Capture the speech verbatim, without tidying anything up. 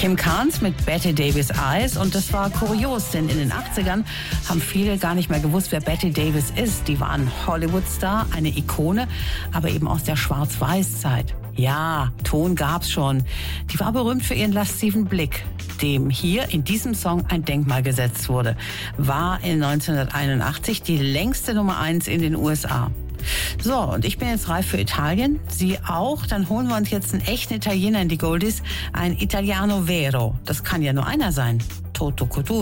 Kim Carnes mit Bette Davis Eyes. Und das war kurios, denn in den achtzigern haben viele gar nicht mehr gewusst, wer Bette Davis ist. Die war ein Hollywood-Star, eine Ikone, aber eben aus der Schwarz-Weiß-Zeit. Ja, Ton gab's schon. Die war berühmt für ihren lasziven Blick, dem hier in diesem Song ein Denkmal gesetzt wurde. War in neunzehnhunderteinundachtzig die längste Nummer eins in den U S A. So, und ich bin jetzt reif für Italien. Sie auch? Dann holen wir uns jetzt einen echten Italiener in die Goldies. Ein Italiano Vero. Das kann ja nur einer sein. Toto Cutugno.